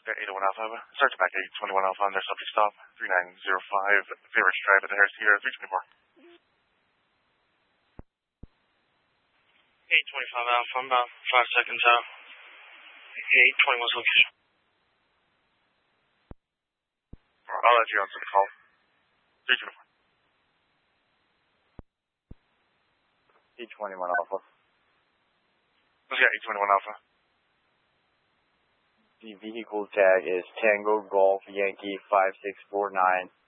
801 Alpha. Search back 821 Alpha on their subject stop. 3905 Favorites Drive at the Harris Theater, 324. 825 Alpha, I'm about 5 seconds out. 821's location. I'll let you answer the call. 324. 821 Alpha. Yeah, 821 Alpha. The vehicle tag is Tango Golf Yankee 5649.